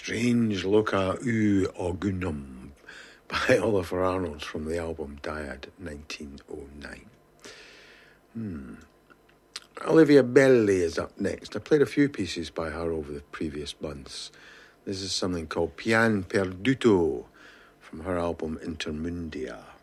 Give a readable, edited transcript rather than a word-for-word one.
Strange Loca U Ogunum by Oliver Arnold from the album Dyad 1909. Olivia Belli is up next. I played a few pieces by her over the previous months. This is something called Pian Perduto from her album Intermundia.